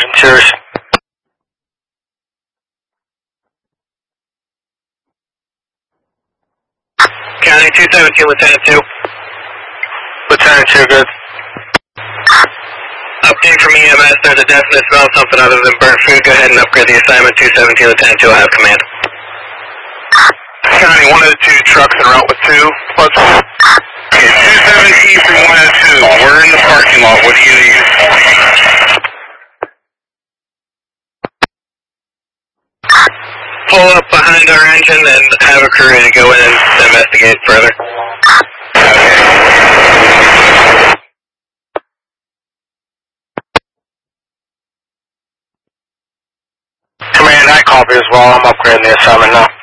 It's yours. County 217, Lieutenant 2. Lieutenant 2, good. Update from EMS, there's a definite smell of something other than burnt food. Go ahead and upgrade the assignment. 217, Lieutenant 2 will have command. County, one of the two trucks en route with 2. Plus. Okay, 217 from 102. We're in the parking lot. What do you need? Pull up behind our engine and have a crew ready to go in and investigate further. Command, I copy as well. I'm upgrading the assignment now.